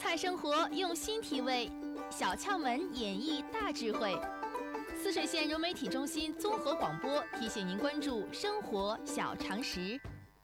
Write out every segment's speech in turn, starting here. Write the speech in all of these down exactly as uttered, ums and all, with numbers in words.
看生活，用心体味，小窍门演绎大智慧。泗水县融媒体中心综合广播提醒您关注生活小常识。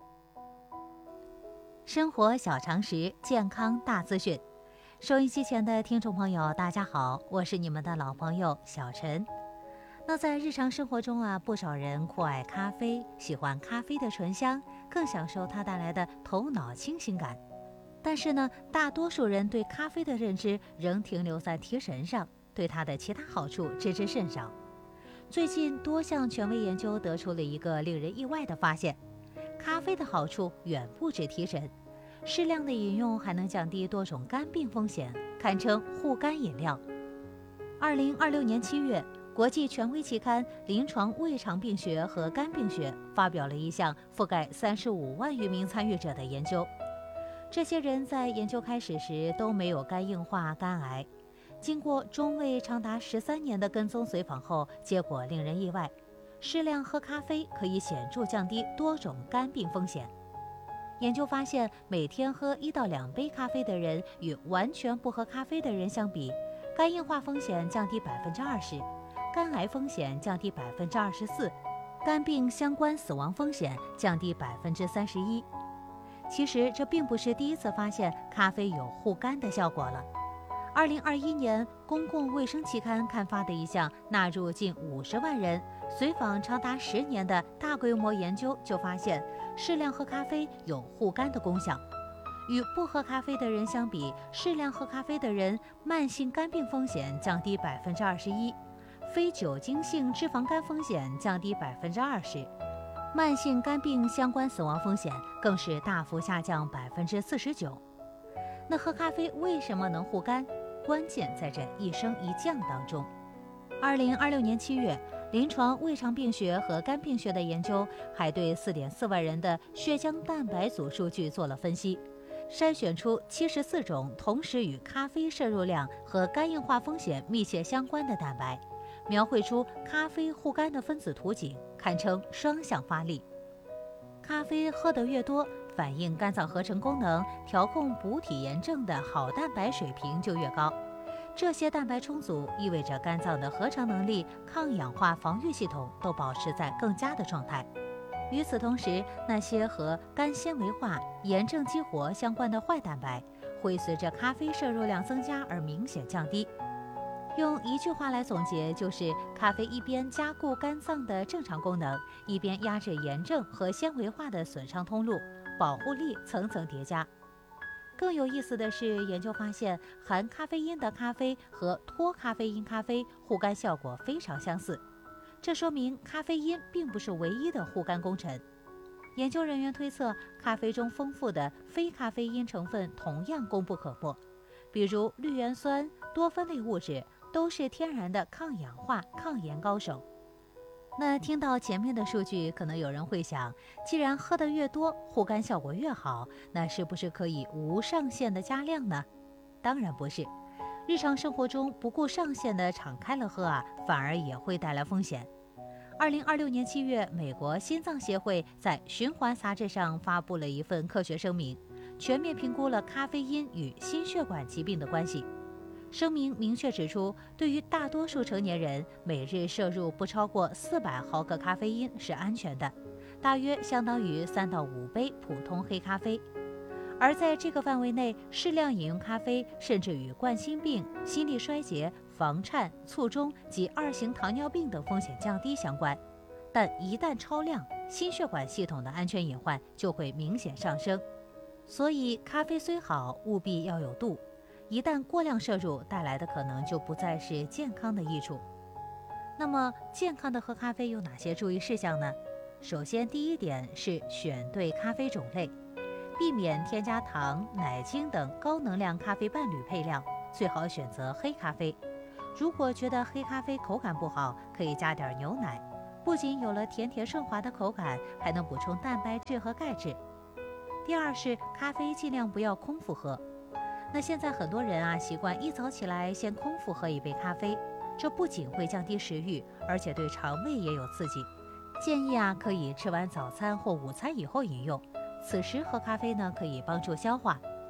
生活小常识，健康大资讯。收音机前的听众朋友，大家好，我是你们的老朋友小陈。那在日常生活中啊，不少人酷爱咖啡，喜欢咖啡的醇香，更享受它带来的头脑清醒感。但是呢，大多数人对咖啡的认知仍停留在提神上，对它的其他好处知之甚少。最近多项权威研究得出了一个令人意外的发现：咖啡的好处远不止提神，适量的饮用还能降低多种肝病风险，堪称护肝饮料。二零二六年七月，国际权威期刊《临床胃肠病学和肝病学》发表了一项覆盖三十五万余名参与者的研究。这些人在研究开始时都没有肝硬化、肝癌。经过中卫长达十三年的跟踪随访后，结果令人意外：适量喝咖啡可以显著降低多种肝病风险。研究发现，每天喝一到两杯咖啡的人与完全不喝咖啡的人相比，肝硬化风险降低百分之二十，肝癌风险降低百分之二十四，肝病相关死亡风险降低百分之三十一。其实这并不是第一次发现咖啡有护肝的效果了。二零二一年，公共卫生期刊刊发的一项纳入近五十万人、随访长达十年的大规模研究就发现，适量喝咖啡有护肝的功效。与不喝咖啡的人相比，适量喝咖啡的人慢性肝病风险降低百分之二十一，非酒精性脂肪肝风险降低百分之二十。慢性肝病相关死亡风险更是大幅下降百分之四十九。那喝咖啡为什么能护肝？关键在这一升一降当中。二零二六年七月，临床胃肠病学和肝病学的研究还对四点四万人的血浆蛋白组数据做了分析，筛选出七十四种同时与咖啡摄入量和肝硬化风险密切相关的蛋白，描绘出咖啡护肝的分子图景，堪称双向发力。咖啡喝得越多，反映肝脏合成功能、调控补体炎症的好蛋白水平就越高。这些蛋白充足，意味着肝脏的合成能力、抗氧化防御系统都保持在更佳的状态。与此同时，那些和肝纤维化、炎症激活相关的坏蛋白，会随着咖啡摄入量增加而明显降低。用一句话来总结，就是咖啡一边加固肝脏的正常功能，一边压制炎症和纤维化的损伤通路，保护力层层叠加。更有意思的是，研究发现含咖啡因的咖啡和脱咖啡因咖啡护肝效果非常相似，这说明咖啡因并不是唯一的护肝功臣。研究人员推测，咖啡中丰富的非咖啡因成分同样功不可没，比如绿原酸、多酚类物质都是天然的抗氧化、抗炎高手。那听到前面的数据，可能有人会想，既然喝得越多，护肝效果越好，那是不是可以无上限的加量呢？当然不是，日常生活中不顾上限的敞开了喝啊，反而也会带来风险。二零二六年七月，美国心脏协会在《循环》杂志上发布了一份科学声明，全面评估了咖啡因与心血管疾病的关系。声明明确指出，对于大多数成年人，每日摄入不超过四百毫克咖啡因是安全的，大约相当于三到五杯普通黑咖啡。而在这个范围内，适量饮用咖啡甚至与冠心病、心力衰竭、房颤、卒中及二型糖尿病等风险降低相关。但一旦超量，心血管系统的安全隐患就会明显上升。所以，咖啡虽好，务必要有度。一旦过量摄入，带来的可能就不再是健康的益处。那么，健康的喝咖啡有哪些注意事项呢？首先，第一点是选对咖啡种类，避免添加糖、奶精等高能量咖啡伴侣配料，最好选择黑咖啡。如果觉得黑咖啡口感不好，可以加点牛奶，不仅有了甜甜顺滑的口感，还能补充蛋白质和钙质。第二是咖啡尽量不要空腹喝。那现在很多人啊，习惯一早起来先空腹喝一杯咖啡，这不仅会降低食欲，而且对肠胃也有刺激。建议啊，可以吃完早餐或午餐以后饮用，此时喝咖啡呢，可以帮助消化。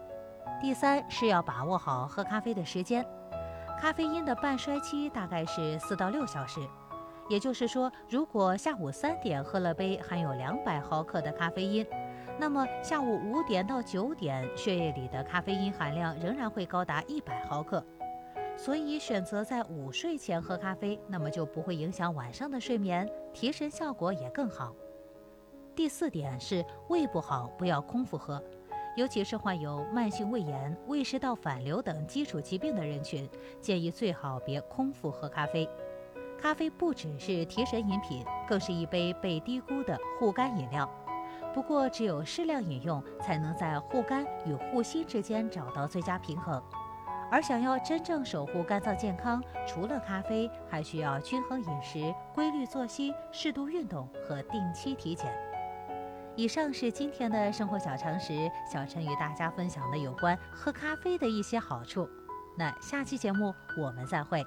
第三是要把握好喝咖啡的时间，咖啡因的半衰期大概是四到六小时。也就是说，如果下午三点喝了杯含有两百毫克的咖啡因，那么下午五点到九点血液里的咖啡因含量仍然会高达一百毫克。所以选择在午睡前喝咖啡，那么就不会影响晚上的睡眠，提神效果也更好。第四点是胃不好不要空腹喝，尤其是患有慢性胃炎、胃食道反流等基础疾病的人群，建议最好别空腹喝咖啡。咖啡不只是提神饮品，更是一杯被低估的护肝饮料。不过只有适量饮用，才能在护肝与护心之间找到最佳平衡。而想要真正守护肝脏健康，除了咖啡，还需要均衡饮食、规律作息、适度运动和定期体检。以上是今天的生活小常识，小陈与大家分享的有关喝咖啡的一些好处。那下期节目我们再会。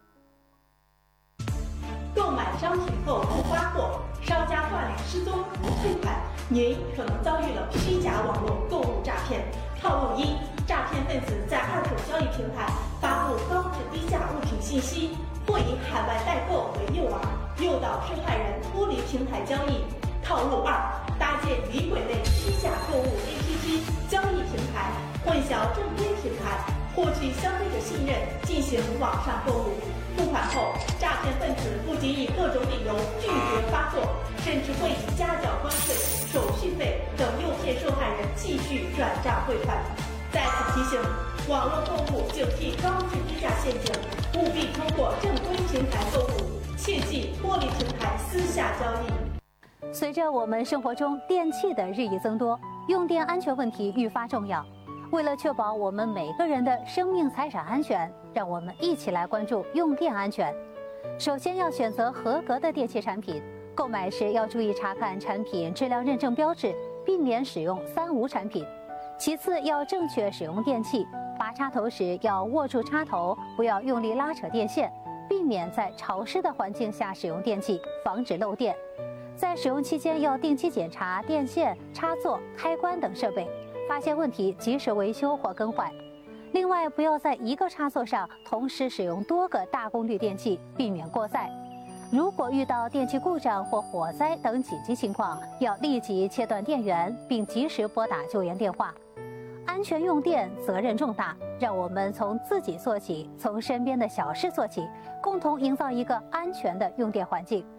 购买商品后不发货，商家换领失踪不退款，您可能遭遇了虚假网络购物诈骗。套路一：诈骗分子在二手交易平台发布高质低价物品信息，或以海外代购为诱饵，诱导受害人脱离平台交易。套路二：搭建女鬼类虚假购物 A P P 交易平台，混淆正规平台，获取消费者信任，进行网上购物。付款后，诈骗分子不仅以各种理由拒绝发货，甚至会以加缴关税、手续费等诱骗受害人继续转账汇款。在此提醒，网络购物警惕高质低价陷阱，务必通过正规平台购物，切忌脱离平台私下交易。 随着我们生活中电器的日益增多，用电安全问题愈发重要。为了确保我们每个人的生命财产安全，让我们一起来关注用电安全。首先要选择合格的电器产品，购买时要注意查看产品质量认证标志，避免使用三无产品。其次要正确使用电器，拔插头时要握住插头，不要用力拉扯电线，避免在潮湿的环境下使用电器，防止漏电。在使用期间要定期检查电线、插座、开关等设备，发现问题及时维修或更换。另外，不要在一个插座上同时使用多个大功率电器，避免过载。如果遇到电器故障或火灾等紧急情况，要立即切断电源，并及时拨打救援电话。安全用电责任重大，让我们从自己做起，从身边的小事做起，共同营造一个安全的用电环境。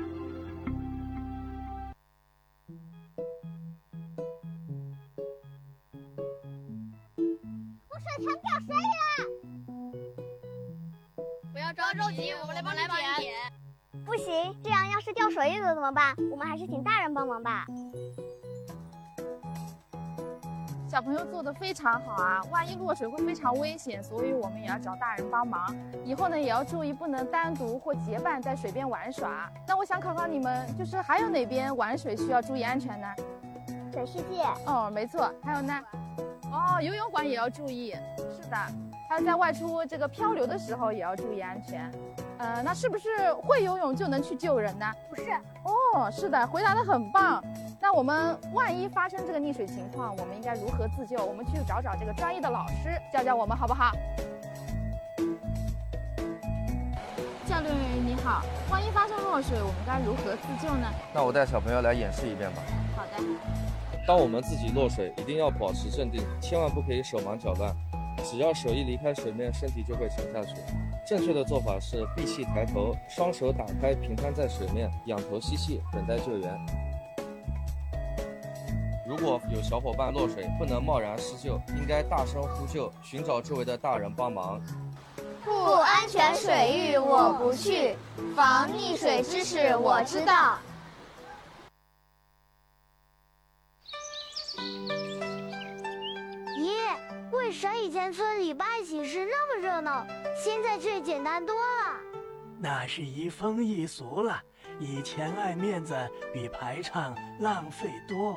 水塘掉水里了！ 不要着急，我们来帮你捡。 不行，这样要是掉水里了怎么办？我们还是请大人帮忙吧。 小朋友做得非常好啊，万一落水会非常危险，所以我们也要找大人帮忙。以后呢，也要注意不能单独或结伴在水边玩耍。那我想考考你们，就是还有哪边玩水需要注意安全呢？ 水世界。 哦，没错。还有呢？哦，游泳馆也要注意。是的，还有在外出这个漂流的时候也要注意安全。呃，那是不是会游泳就能去救人呢？ 不是。 哦，是的，回答得很棒。那我们万一发生这个溺水情况，我们应该如何自救？我们去找找这个专业的老师教教我们，好不好？教练员你好，万一发生落水，我们该如何自救呢？ 那我带小朋友来演示一遍吧。 好的。 当我们自己落水，一定要保持镇定，千万不可以手忙脚乱。只要手一离开水面，身体就会沉下去。正确的做法是闭气抬头，双手打开，平摊在水面，仰头吸气，等待救援。如果有小伙伴落水，不能贸然施救，应该大声呼救，寻找周围的大人帮忙。 不安全水域我不去，防溺水知识我知道。 咦，为啥以前村里办喜事那么热闹，现在却简单多了？ 那是移风易俗了，以前爱面子比排场浪费多。